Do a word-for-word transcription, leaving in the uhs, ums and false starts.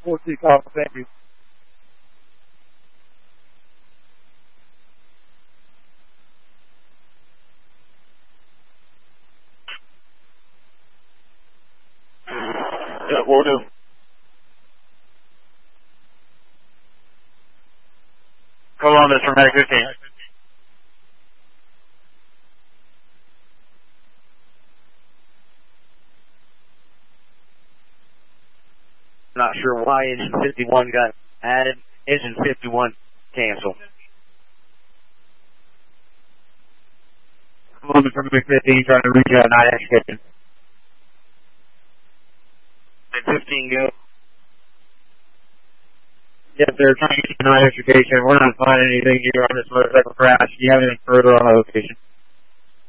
four two call, thank you. Yeah, we'll do. Columbus for Medic fifteen. Not sure why engine fifty-one got added. Engine fifty-one canceled. Columbus for Medic fifteen trying to reach out nine X kitchen. fifteen go. Yes, they're trying to get nine X station. We're not finding anything here on this motorcycle crash. Do you have anything further on the location?